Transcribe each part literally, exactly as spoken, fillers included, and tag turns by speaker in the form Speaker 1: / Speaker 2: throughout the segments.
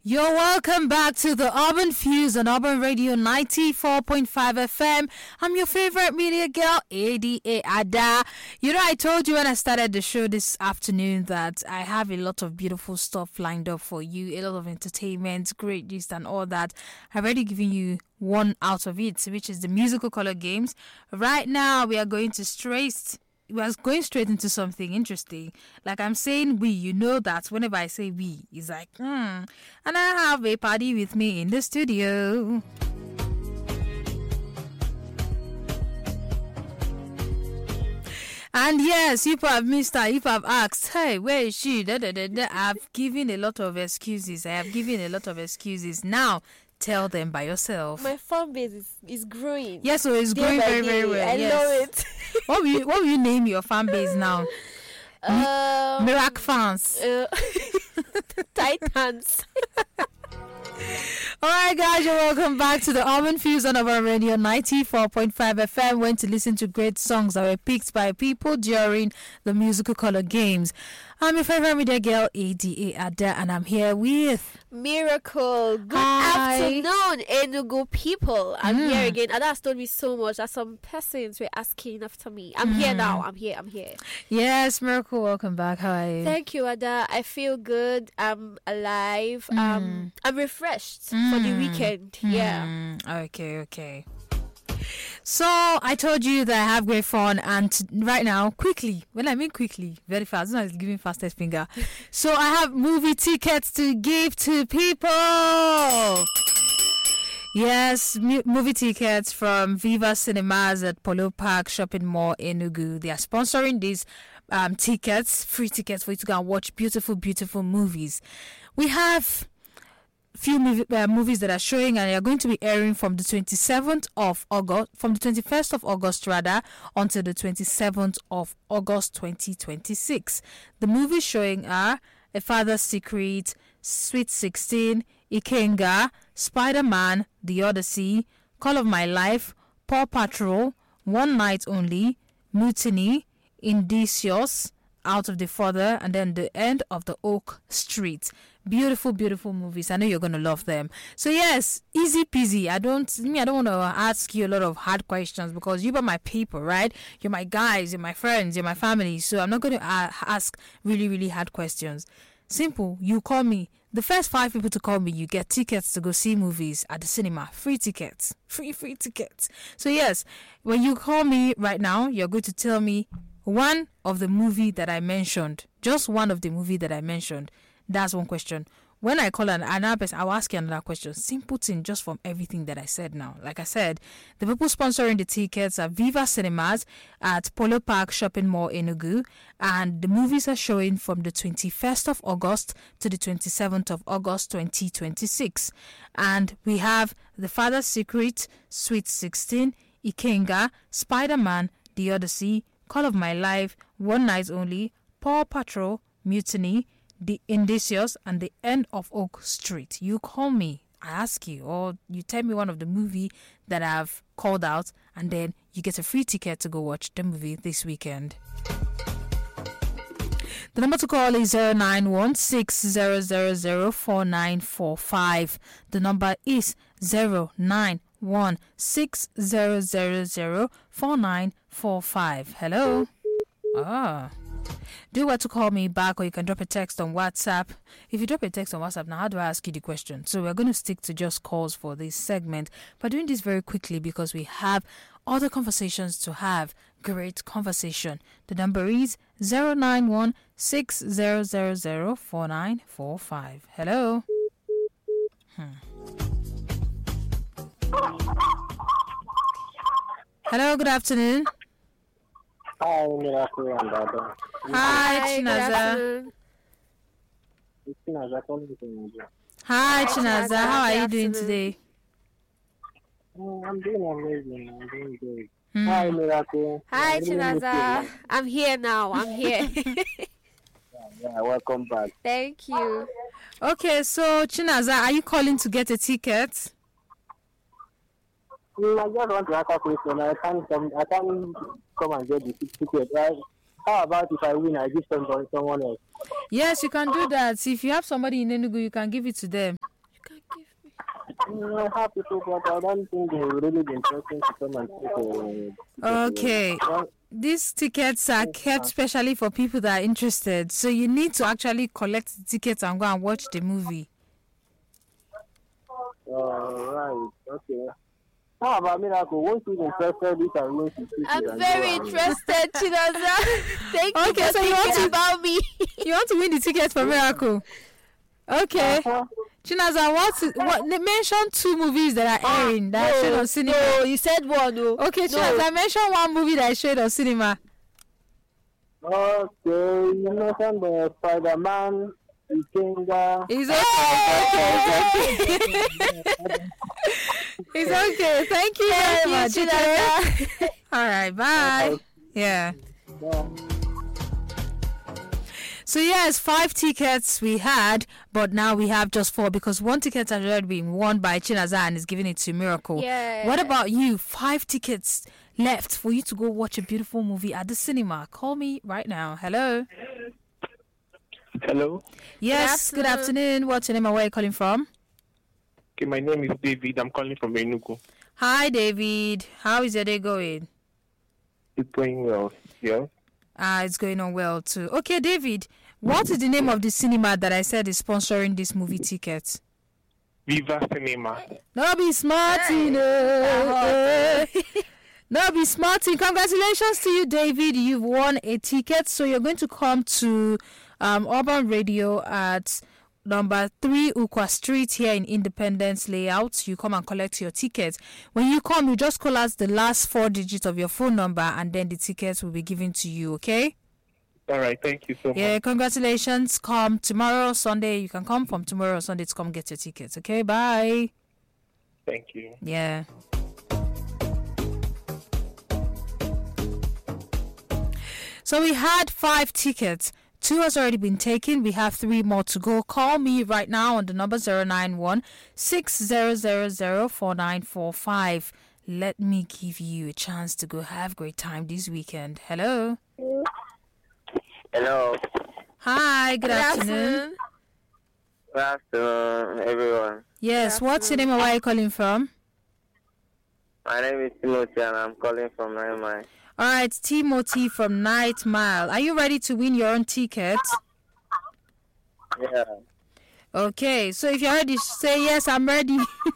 Speaker 1: You're welcome back to the Urban Fuse on Urban Radio ninety-four point five F M. I'm your favorite media girl, A D A Ada. You know, I told you when I started the show this afternoon that I have a lot of beautiful stuff lined up for you, a lot of entertainment, great news and all that. I've already given you one out of it, which is the musical color games. Right now, we are going to straight... We are going straight into something interesting. Like I'm saying we, you know that whenever I say we, it's like, hmm. And I have a party with me in the studio. And yes, if I've missed her, if I've asked, hey, where is she? Da, da, da, da. I've given a lot of excuses. I have given a lot of excuses. Now, tell them by yourself.
Speaker 2: My fan base is, is growing.
Speaker 1: Yes, so it's growing very, very well.
Speaker 2: I
Speaker 1: yes.
Speaker 2: love it.
Speaker 1: What will you What will you name your fan base now?
Speaker 2: Um,
Speaker 1: Miracle fans.
Speaker 2: Uh, Titans.
Speaker 1: All right, guys, you're welcome back to the Urban Fuse on Urban Radio ninety-four point five F M. Went to listen to great songs that were picked by people during the musical color games. I'm your favorite media girl, A D A Ada, and I'm here with
Speaker 2: Miracle. Good
Speaker 1: Hi.
Speaker 2: afternoon, Enugu people. I'm
Speaker 1: Mm.
Speaker 2: here again. Ada has told me so much that some persons were asking after me. I'm
Speaker 1: Mm.
Speaker 2: here now. I'm here. I'm here.
Speaker 1: Yes, Miracle. Welcome back. How are you?
Speaker 2: Thank you, Ada. I feel good. I'm alive.
Speaker 1: Mm.
Speaker 2: Um, I'm refreshed for the
Speaker 1: Mm.
Speaker 2: weekend. Yeah.
Speaker 1: Mm. Okay, okay. So I told you that I have great fun, and t- right now, quickly, when I mean quickly, very fast, I'm giving fastest finger. So I have movie tickets to give to people. Yes, mu- movie tickets from Viva Cinemas at Polo Park Shopping Mall, Enugu. They are sponsoring these um, tickets, free tickets for you to go and watch beautiful, beautiful movies. We have few movie, uh, movies that are showing, and they are going to be airing from the twenty-seventh of August, from the twenty-first of August rather, until the twenty-seventh of August twenty twenty-six. The movies showing are A Father's Secret, Sweet sixteen, Ikenga, Spider-Man, The Odyssey, Call of My Life, Paw Patrol, One Night Only, Mutiny, Indicious, Out of the Father, and then The End of the Oak Street. Beautiful, beautiful movies. I know you're going to love them. So yes, easy peasy. I don't, me, I don't want to ask you a lot of hard questions because you are my people, right? You're my guys, you're my friends, you're my family. So I'm not going to uh, ask really, really hard questions. Simple. You call me. The first five people to call me, you get tickets to go see movies at the cinema. Free tickets. Free, free tickets. So yes, when you call me right now, you're going to tell me one of the movie that I mentioned. Just one of the movie that I mentioned. That's one question. When I call an, another person, I'll ask you another question. Simple thing, just from everything that I said now. Like I said, the people sponsoring the tickets are Viva Cinemas at Polo Park Shopping Mall, Enugu. And the movies are showing from the twenty-first of August to the twenty-seventh of August twenty twenty-six. And we have The Father's Secret, Sweet sixteen, Ikenga, Spider-Man, The Odyssey, Call of My Life, One Night Only, Paw Patrol, Mutiny, The Indicious, and The End of Oak Street. You call me, I ask you, or you tell me one of the movie that I've called out, and then you get a free ticket to go watch the movie this weekend. The number to call is zero nine one six zero zero zero four nine four five. The number is zero nine one six zero zero zero four nine four five. Hello? Ah. Do what to call me back, or you can drop a text on WhatsApp. If you drop a text on WhatsApp, now how do I ask you the question? So we're going to stick to just calls for this segment. But doing this very quickly because we have other conversations to have. Great conversation. The number is zero nine one six zero zero zero four nine four five. Hello? Hmm. Hello, good afternoon.
Speaker 3: Hi, good afternoon, Dada.
Speaker 1: Hi,
Speaker 2: Hi, good
Speaker 1: Chinaza.
Speaker 2: afternoon.
Speaker 3: It's Chinaza calling from Nigeria.
Speaker 1: Hi,
Speaker 2: Hi,
Speaker 1: Chinaza.
Speaker 2: Chinaza.
Speaker 1: How are
Speaker 2: Good
Speaker 1: you doing
Speaker 2: afternoon.
Speaker 1: today?
Speaker 3: Oh, I'm doing amazing. I'm doing good.
Speaker 1: Hmm.
Speaker 3: Hi, Miracle.
Speaker 2: Hi,
Speaker 3: I really miss
Speaker 2: Chinaza.
Speaker 3: you.
Speaker 2: I'm here now. I'm here.
Speaker 3: Yeah, welcome back.
Speaker 2: Thank you.
Speaker 1: Okay, so Chinaza, are you calling to get a ticket?
Speaker 3: Mm, I just want to ask a question. I can't come, I can't come and get the ticket, right? How about if I win, I give some to someone else?
Speaker 1: Yes, you can do that. If you have somebody in Enugu, you can give it to them.
Speaker 3: Mm, I have people, but I don't think they will really be interested to come and take a
Speaker 1: Okay.
Speaker 3: Well,
Speaker 1: These tickets are kept specially for people that are interested. So you need to actually collect the tickets and go and watch the movie.
Speaker 3: all right. Okay. How about Miracle? Once you're interested, you can go to see it
Speaker 2: I'm
Speaker 3: and
Speaker 2: very
Speaker 3: go and-
Speaker 2: interested, Chinaza. Thank you
Speaker 1: Okay,
Speaker 2: for
Speaker 1: so you want
Speaker 2: thinking
Speaker 1: to-
Speaker 2: about me.
Speaker 1: You want to win the tickets for Miracle? Okay.
Speaker 3: Uh-huh.
Speaker 1: Chinaza, what, is- what mention two movies that are airing that are showed on cinema.
Speaker 2: No, you said one. No.
Speaker 1: Okay,
Speaker 2: no.
Speaker 1: Chinaza, mention one movie that is showed on cinema.
Speaker 3: Okay, you mentioned the Spider-Man, Ikenga.
Speaker 1: It's okay. It's okay. It's okay. Thank you very much.
Speaker 2: Thank you,
Speaker 1: okay?
Speaker 2: Chinaza.
Speaker 1: All right. Bye. Yeah.
Speaker 3: Yeah.
Speaker 1: So yes, five tickets we had, but now we have just four because one ticket has already been won by Chinaza and is giving it to Miracle.
Speaker 2: Yeah.
Speaker 1: What about you? Five tickets left for you to go watch a beautiful movie at the cinema. Call me right now. Hello.
Speaker 4: Hello.
Speaker 1: Yes. Good
Speaker 2: afternoon.
Speaker 1: afternoon. What's your name and where are you calling from?
Speaker 4: Okay, my name is David. I'm calling from Enugu.
Speaker 1: Hi, David. How is your day going?
Speaker 4: It's going well. Yeah.
Speaker 1: Ah, it's going on well too. Okay, David. What is the name of the cinema that I said is sponsoring this movie ticket?
Speaker 4: Viva Cinema.
Speaker 1: No be smarting. eh, eh. No be smarting. Congratulations to you, David. You've won a ticket. So you're going to come to um, Urban Radio at number three Ukwa Street here in Independence Layout. You come and collect your ticket. When you come, you just call us the last four digits of your phone number and then the tickets will be given to you, okay?
Speaker 4: All right. Thank you so much.
Speaker 1: Yeah, congratulations. Come tomorrow, Sunday. You can come from tomorrow, Sunday to come get your tickets, okay? Bye.
Speaker 4: Thank you.
Speaker 1: Yeah. So we had five tickets. Two has already been taken. We have three more to go. Call me right now on the number zero nine one, six zero zero zero, four nine four five. Let me give you a chance to go have a great time this weekend. Hello.
Speaker 5: Hello.
Speaker 1: Hi, good,
Speaker 2: Good
Speaker 1: afternoon.
Speaker 2: afternoon.
Speaker 5: Good afternoon, everyone.
Speaker 1: Yes, what's your name and where are you calling from?
Speaker 5: My name is Timothy and I'm calling from Nine Mile.
Speaker 1: All right, Timothy from Night Mile. Are you ready to win your own ticket?
Speaker 5: Yeah.
Speaker 1: Okay, so if you're ready, say yes, I'm ready.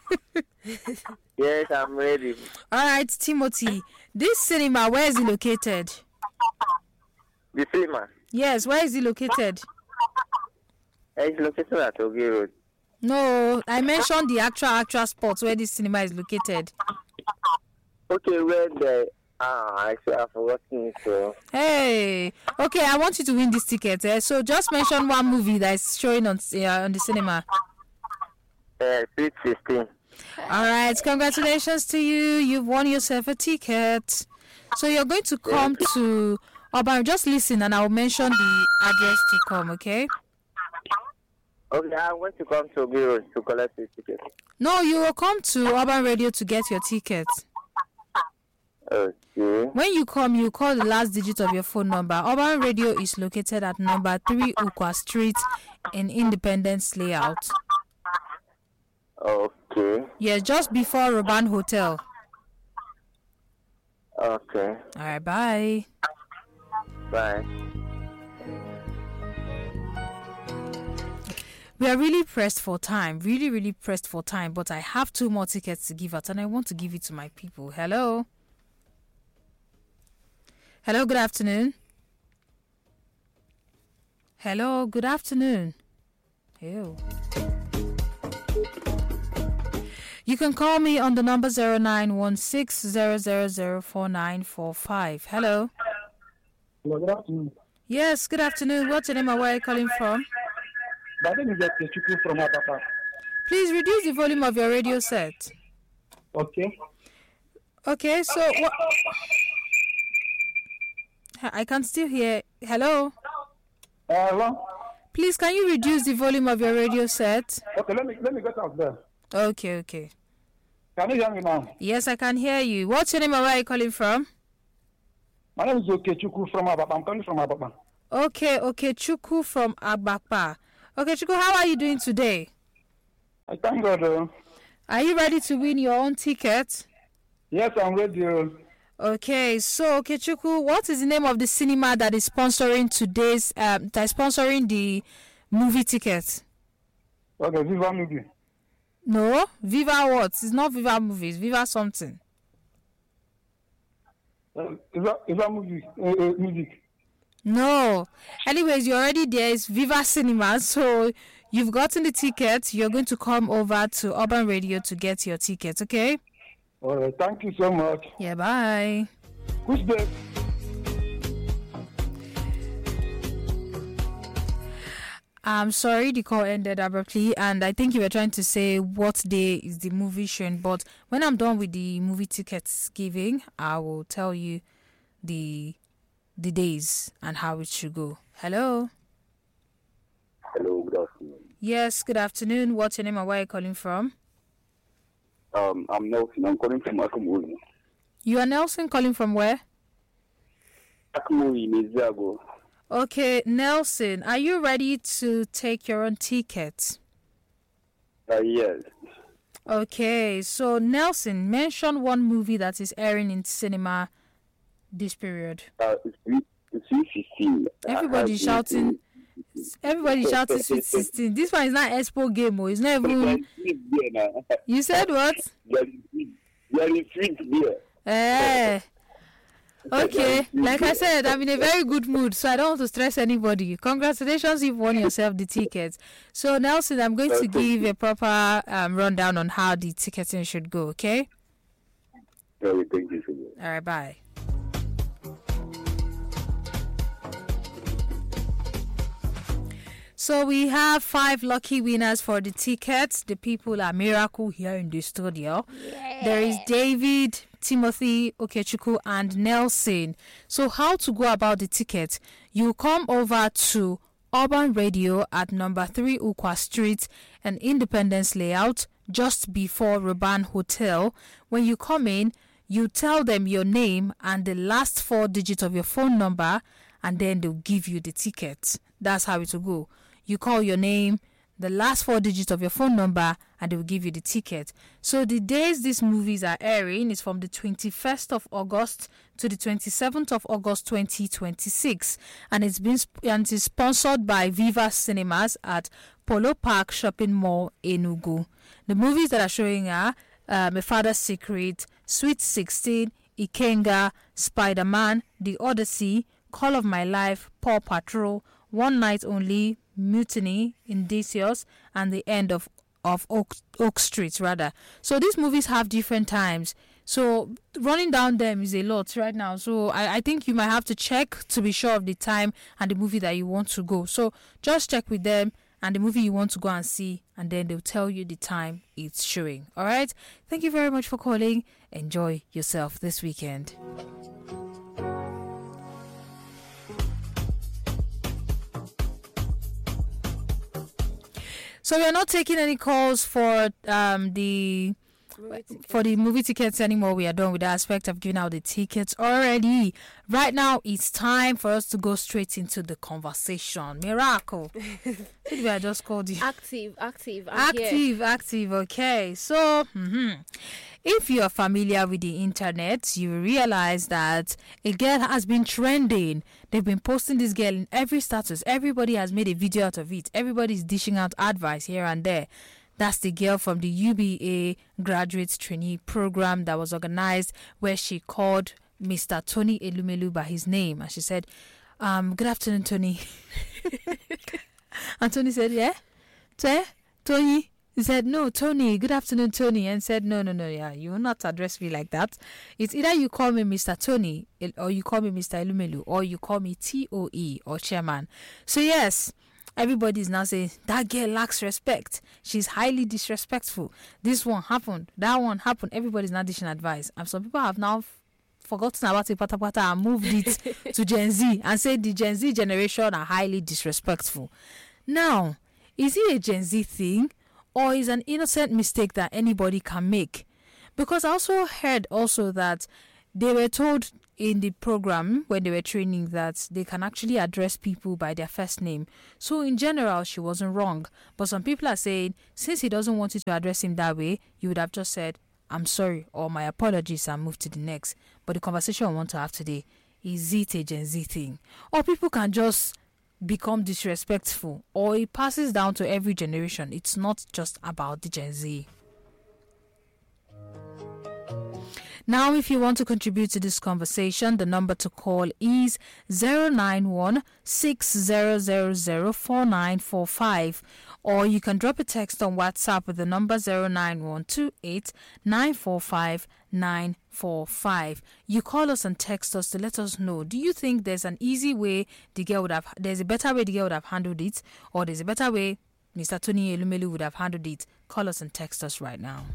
Speaker 5: Yes, I'm ready.
Speaker 1: All right, Timothy. This cinema, where is it located?
Speaker 5: The cinema
Speaker 1: Yes, where is it located?
Speaker 5: is located at Ogi Road.
Speaker 1: No, I mentioned the actual actual spot where this cinema is located.
Speaker 5: Okay, where the ah, actually I've forgotten it. So
Speaker 1: Hey, okay, I want you to win this ticket. Eh? So just mention one movie that is showing on uh, on the cinema.
Speaker 5: uh, Sweet Sixteen.
Speaker 1: All right, congratulations to you. You've won yourself a ticket. So you're going to come to Urban. Just listen, and I'll mention the address to come. Okay?
Speaker 5: Okay, I'm going to come to Ogi Road to collect this ticket.
Speaker 1: No, you will come to Urban Radio to get your ticket.
Speaker 5: Okay.
Speaker 1: When you come, you call the last digit of your phone number. Urban Radio is located at number three Ukwa Street in Independence Layout.
Speaker 5: Okay.
Speaker 1: Yes, just before Roban Hotel.
Speaker 5: Okay.
Speaker 1: All right, bye.
Speaker 5: Bye.
Speaker 1: We are really pressed for time, really, really pressed for time, but I have two more tickets to give out and I want to give it to my people. Hello. Hello, good afternoon. Hello, good afternoon. Ew. You can call me on the number zero nine one six zero zero zero four nine four five. Hello.
Speaker 3: Hello, good afternoon.
Speaker 1: Yes, good afternoon. What's your name and where are you calling from?
Speaker 3: My name is Chuku from Abapa.
Speaker 1: Please reduce the volume of your radio set.
Speaker 3: Okay.
Speaker 1: Okay, so what? I can still hear. Hello.
Speaker 3: Uh, hello.
Speaker 1: Please, can you reduce the volume of your radio set?
Speaker 3: Okay, let me let me get out there.
Speaker 1: Okay, okay.
Speaker 3: Can you hear me now?
Speaker 1: Yes, I can hear you. What's your name and where are you calling from?
Speaker 3: My name is Okechukwu from Abapa. I'm calling from Abapa.
Speaker 1: Okay, okay. Chuku from Abapa. Okay, Chuku, how are you doing today?
Speaker 3: I thank God. Uh,
Speaker 1: Are you ready to win your own ticket?
Speaker 6: Yes, I'm ready.
Speaker 1: Okay, so Okechukwu, what is the name of the cinema that is sponsoring today's um that is sponsoring the movie ticket?
Speaker 6: Okay, Viva Movie.
Speaker 1: No, Viva what? It's not Viva Movies, Viva something.
Speaker 6: Uh, Viva, Viva Movie. Uh, uh, music.
Speaker 1: No. Anyways, you're already there. It's Viva Cinema. So you've gotten the ticket. You're going to come over to Urban Radio to get your ticket, okay?
Speaker 6: All right, thank you so much.
Speaker 1: Yeah, bye.
Speaker 6: Who's there?
Speaker 1: I'm sorry the call ended abruptly, and I think you were trying to say what day is the movie showing, but when I'm done with the movie tickets giving, I will tell you the the days and how it should go. Hello?
Speaker 5: Hello, good afternoon.
Speaker 1: Yes, good afternoon. What's your name and where are you calling from?
Speaker 5: Um, I'm Nelson. I'm calling from Akamui.
Speaker 1: You are Nelson calling from where?
Speaker 5: Akamui, Mizago.
Speaker 1: Okay, Nelson, are you ready to take your own ticket?
Speaker 5: Uh, yes.
Speaker 1: Okay, so Nelson, mention one movie that is airing in cinema this period.
Speaker 5: Uh, it's it's Sweet sixteen.
Speaker 1: Everybody shouting. Everybody shouting Sweet sixteen. This one is not Expo game, oh. It's not even. You said what?
Speaker 5: There is sweet beer.
Speaker 1: Eh. Okay, like I said, I'm in a very good mood, so I don't want to stress anybody. Congratulations, you've won yourself the tickets. So, Nelson, I'm going to give a proper um, rundown on how the ticketing should go, okay?
Speaker 5: Okay, thank you so much.
Speaker 1: All right, bye. So we have five lucky winners for the tickets. The people are miracle here in the studio. Yeah. There is David, Timothy, Okechukwu, and Nelson. So how to go about the ticket? You come over to Urban Radio at number three Ukwa Street and Independence Layout just before Roban Hotel. When you come in, you tell them your name and the last four digits of your phone number, and then they'll give you the ticket. That's how it will go. You call your name, the last four digits of your phone number, and they will give you the ticket. So the days these movies are airing is from the twenty-first of August to the twenty-seventh of August twenty twenty-six, and it's been sp- and it's sponsored by Viva Cinemas at Polo Park Shopping Mall, Enugu. The movies that are showing are uh, My Father's Secret, Sweet sixteen, Ikenga, Spider-Man, The Odyssey, Call of My Life, Paw Patrol, One Night Only, Mutiny, Indicious, and The End of, of Oak, Oak Street, rather. So these movies have different times. So running down them is a lot right now. So I, I think you might have to check to be sure of the time and the movie that you want to go. So just check with them and the movie you want to go and see, and then they'll tell you the time it's showing. All right? Thank you very much for calling. Enjoy yourself this weekend. So we are not taking any calls for um the for the movie tickets anymore. We are done with the aspect of giving out the tickets already. Right now, it's time for us to go straight into the conversation. Miracle. Maybe I just called you.
Speaker 2: Active, active, I'm
Speaker 1: active,
Speaker 2: here.
Speaker 1: active. Okay, so mm-hmm. If you are familiar with the internet, you realize that a girl has been trending. They've been posting this girl in every status. Everybody has made a video out of it. Everybody's dishing out advice here and there. That's the girl from the U B A graduate trainee program that was organized, where she called Mister Tony Elumelu by his name. And she said, um, good afternoon, Tony. And Tony said, yeah? T- Tony? He said, no, Tony, good afternoon, Tony. And said, no, no, no, yeah, you will not address me like that. It's either you call me Mister Tony, or you call me Mister Elumelu, or you call me T O E, or chairman. So yes, everybody is now saying, that girl lacks respect. She's highly disrespectful. This one happened. That one happened. Everybody's now dishing advice. And some people have now f- forgotten about it, pata pata, and moved it to Gen Z and said the Gen Z generation are highly disrespectful. Now, is it a Gen Z thing, or is an innocent mistake that anybody can make? Because I also heard also that they were told in the program when they were training that they can actually address people by their first name. So in general, she wasn't wrong. But some people are saying, since he doesn't want you to address him that way, you would have just said, I'm sorry, or my apologies, and move to the next. But the conversation I want to have today, is it a Gen Z thing? Or people can just become disrespectful, or it passes down to every generation. It's not just about the Gen Z. Now, if you want to contribute to this conversation, the number to call is zero nine one, six zero zero zero, four nine four five, or you can drop a text on WhatsApp with the number zero nine one two eight nine four five nine four five. You call us and text us to let us know, do you think there's an easy way the girl would have, there's a better way the girl would have handled it, or there's a better way Mister Tony Elumelu would have handled it? Call us and text us right now.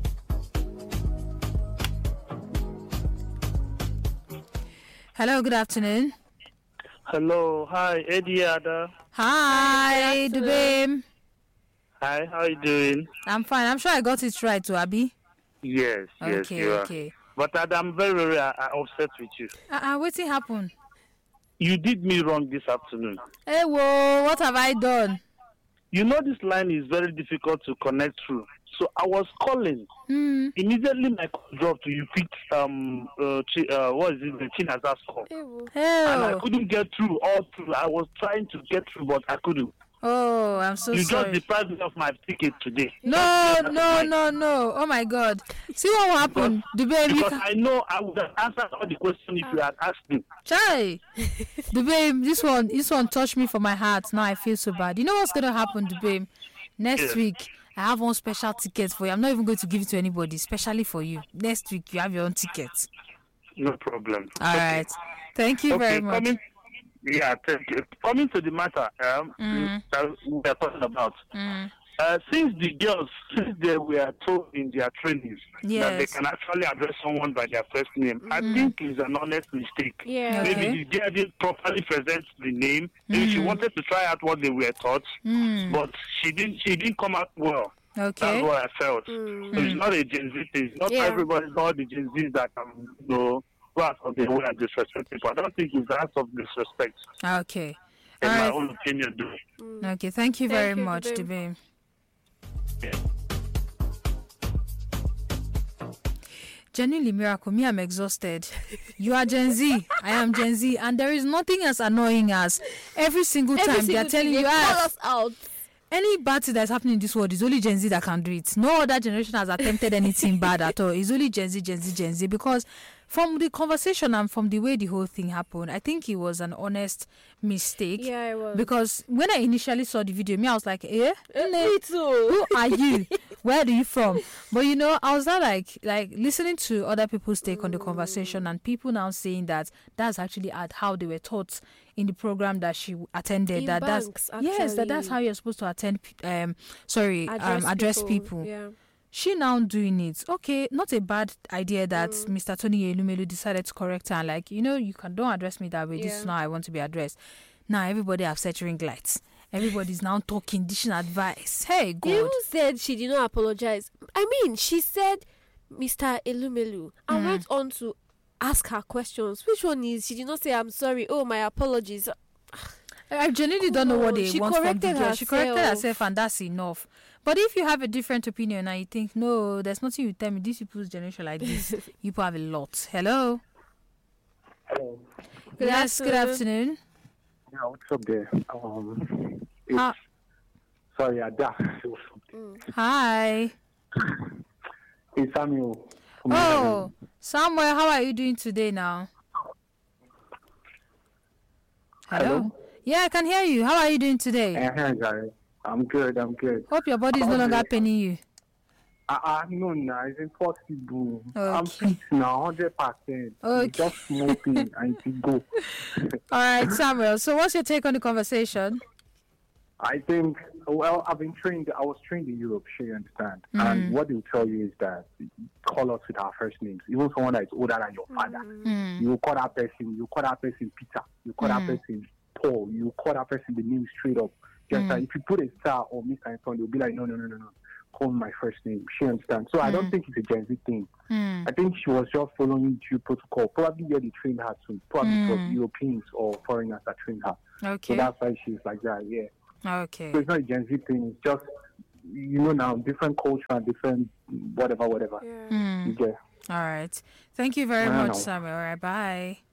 Speaker 1: Hello, good afternoon.
Speaker 7: Hello, hi, Eddie Ada.
Speaker 1: Hi, Dubem.
Speaker 7: Hi, how you doing?
Speaker 1: I'm fine. I'm sure I got it right, to Abby.
Speaker 7: Yes, yes,
Speaker 1: Okay,
Speaker 7: you are.
Speaker 1: okay.
Speaker 7: But Ada, I'm very, very uh, upset with you.
Speaker 1: Uh-uh, what's happened?
Speaker 7: You did me wrong this afternoon.
Speaker 1: Hey, whoa, what have I done?
Speaker 7: You know this line is very difficult to connect through. So I was calling.
Speaker 1: Hmm.
Speaker 7: Immediately my call dropped. You picked um uh, Chi, uh what is it? The Chinaza's call.
Speaker 2: Ew.
Speaker 7: And I
Speaker 1: Oh,
Speaker 7: couldn't get through all through. I was trying to get through, but I couldn't.
Speaker 1: oh, I'm so
Speaker 7: you
Speaker 1: sorry.
Speaker 7: just deprived me of my ticket today.
Speaker 1: No,
Speaker 7: That's just
Speaker 1: no,
Speaker 7: like-
Speaker 1: no, no. Oh my God. See what happened? Dubem, you
Speaker 7: Because
Speaker 1: can...
Speaker 7: I know I would have answered all the questions if you had asked me.
Speaker 1: Chai. Dubem, this one, this one touched me for my heart. Now I feel so bad. You know what's gonna happen, Dubem? Next
Speaker 7: Yes.
Speaker 1: week, I have one special ticket for you. I'm not even going to give it to anybody, especially for you. Next week, you have your own ticket.
Speaker 7: No problem.
Speaker 1: All right. Thank you very much.
Speaker 7: Coming, yeah, thank you. Coming to the matter um,
Speaker 1: Mm.
Speaker 7: that we are talking about.
Speaker 1: Mm.
Speaker 7: Uh, since the girls, since they were told in their trainings that they
Speaker 1: Yes.
Speaker 7: can actually address someone by their first name, I think it's an honest mistake.
Speaker 2: Yeah.
Speaker 1: Okay.
Speaker 7: Maybe the girl didn't properly present the name. Maybe she wanted to try out what they were taught,
Speaker 1: Mm.
Speaker 7: but she didn't. She didn't come out well.
Speaker 1: Okay.
Speaker 7: That's what I felt.
Speaker 2: Mm.
Speaker 7: So it's not a Gen Z thing. Not
Speaker 2: Yeah.
Speaker 7: everybody, all the Gen Zs that can, you know, go out of their way and disrespect people. I don't think it's an act of disrespect,
Speaker 1: Okay.
Speaker 7: in
Speaker 1: All
Speaker 7: my
Speaker 1: right.
Speaker 7: own opinion, though.
Speaker 1: Okay. Thank you
Speaker 2: Thank
Speaker 1: very
Speaker 2: you,
Speaker 1: much,
Speaker 2: Dubem.
Speaker 1: Dubem.
Speaker 7: Yeah.
Speaker 1: Genuinely miracle. Me, I'm exhausted. You are Gen Z. I am Gen Z, and there is nothing as annoying as every single time
Speaker 2: Every
Speaker 1: they are
Speaker 2: single
Speaker 1: telling
Speaker 2: thing,
Speaker 1: you,
Speaker 2: they call
Speaker 1: ah,
Speaker 2: us out.
Speaker 1: any bad thing that's happening in this world is only Gen Z that can do it. No other generation has attempted anything bad at all. It's only Gen Z, Gen Z, Gen Z. Because from the conversation and from the way the whole thing happened, I think it was an honest mistake.
Speaker 2: Yeah, it was.
Speaker 1: Because when I initially saw the video, me, I was like, eh?
Speaker 2: Me too.
Speaker 1: Who are you? Where are you from? But you know, I was not like like listening to other people's take on the conversation, and people now saying that that's actually at how they were taught in the program that she attended.
Speaker 2: In
Speaker 1: that
Speaker 2: banks,
Speaker 1: that's yes, that that's
Speaker 2: actually.
Speaker 1: how you're supposed to attend. Um, sorry, um, address people.
Speaker 2: Yeah.
Speaker 1: She now doing it. Okay, not a bad idea that Mister Tony Elumelu decided to correct her and like, you know, you can don't address me that way. This is
Speaker 2: Yeah.
Speaker 1: not how I want to be addressed. Now everybody have set ring lights. Everybody's now talking, dishing advice. Hey,
Speaker 2: They
Speaker 1: God.
Speaker 2: even said she did not apologize. I mean, she said Mister Elumelu and went on to ask her questions. Which one is she did not say I'm sorry? Oh, my apologies.
Speaker 1: I genuinely don't know what they
Speaker 2: She
Speaker 1: want from the
Speaker 2: corrected
Speaker 1: girl. She corrected
Speaker 2: herself.
Speaker 1: herself, and that's enough. But if you have a different opinion and you think, no, there's nothing you tell me, these people's generation like this, you people have a lot. Hello?
Speaker 3: Hello.
Speaker 2: Good
Speaker 1: yes, good
Speaker 2: afternoon.
Speaker 1: afternoon.
Speaker 3: Yeah, what's up there? Um, it's,
Speaker 1: Hi.
Speaker 3: sorry, Ada.
Speaker 1: Hi.
Speaker 3: It's Samuel. from
Speaker 1: Oh, Samuel, how are you doing today now? Hello?
Speaker 3: Hello?
Speaker 1: Yeah, I can hear you. How are you doing today?
Speaker 3: Uh-huh, Gary. I'm good, I'm good.
Speaker 1: Hope your body is no longer paining you.
Speaker 3: Uh-uh, no, no, it's impossible. I'm
Speaker 1: Okay.
Speaker 3: fit now, one hundred percent.
Speaker 1: Okay.
Speaker 3: Just smoking and to go.
Speaker 1: All right, Samuel. So what's your take on the conversation?
Speaker 3: I think, well, I've been trained, I was trained in Europe, sure you understand. And what they'll tell you is that call us with our first names. Even someone that is older than your father.
Speaker 1: Mm.
Speaker 3: You call that person, you call that person Peter, you call that person Paul, you call that person the name straight up. Just like if you put a star or Mister Anton, they'll be like, no, no, no, no, no. call me my first name. She understands. So I don't think it's a Gen Z thing.
Speaker 1: Mm.
Speaker 3: I think she was just following due protocol. Probably where they trained her to. Probably it was Europeans or foreigners that trained her.
Speaker 1: Okay.
Speaker 3: So that's why she's like that, yeah.
Speaker 1: Okay.
Speaker 3: So it's not a Gen Z thing. It's just, you know now, different culture and different whatever, whatever.
Speaker 2: Yeah.
Speaker 1: Mm.
Speaker 3: You get.
Speaker 1: All right. Thank you very
Speaker 3: I
Speaker 1: much,
Speaker 3: know.
Speaker 1: Samuel. All right. Bye.